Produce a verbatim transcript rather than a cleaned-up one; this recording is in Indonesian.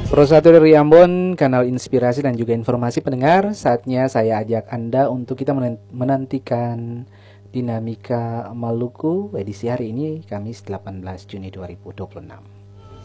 Pro satu dari Ambon, kanal inspirasi dan juga informasi pendengar. Saatnya saya ajak Anda untuk kita menantikan dinamika Maluku edisi hari ini, Kamis delapan belas Juni dua ribu dua puluh enam.